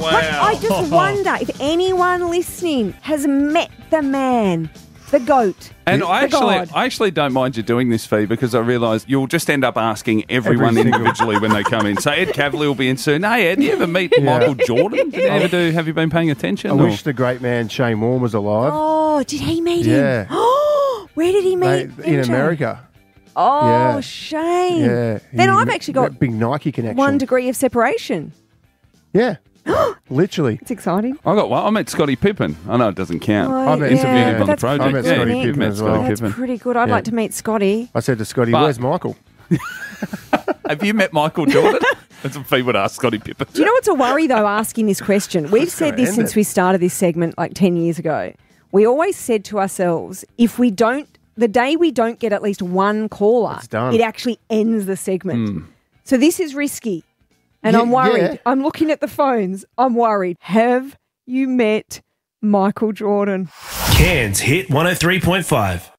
Wow. But I just wonder if anyone listening has met the man, the GOAT. And the I God. actually don't mind you doing this, Fee, because I realise you'll just end up asking everyone individually when they come in. So Ed Cavalier will be in soon. Hey, Ed, do you ever meet Michael Jordan? Did you ever do? Have you been paying attention? I wish the great man Shane Warne was alive. Oh, did he meet him? Yeah. Oh, where did he meet him? In America. Oh, Yeah. Shane. Yeah. Then I've actually got that big Nike connection. 1 degree of separation. Yeah. Literally. It's exciting. I got one. I met Scottie Pippen. I know it doesn't count. Oh, I met Interviewed yeah, him on the that's project. I met Scottie pretty Pippen met as Scottie well. That's Pippen. pretty good. I'd Yeah. like to meet Scotty. I said to Scotty, But- where's Michael? Have you met Michael Jordan? That's what Fee would ask Scottie Pippen. Do you know what's a worry, though, asking this question? We've said this end since it. we started this segment like 10 years ago. We always said to ourselves, if we don't, the day we don't get at least one caller, It's done. it actually ends the segment. So this is risky. And Yeah, I'm worried. yeah. I'm looking at the phones. I'm worried. Have you met Michael Jordan? Cairns Hit 103.5.